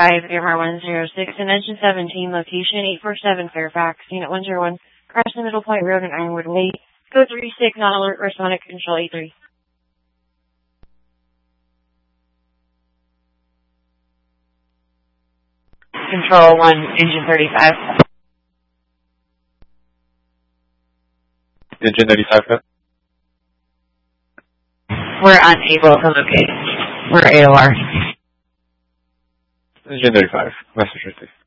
AMR 106, and Engine 17, location 847 Fairfax, Unit 101, crash the Middle Point Road in Ironwood Way, code 36, non-alert, respondent control A3. Control 1, Engine 35. Engine 35, good. We're unable to locate. We're AOR. Engine 35, message received.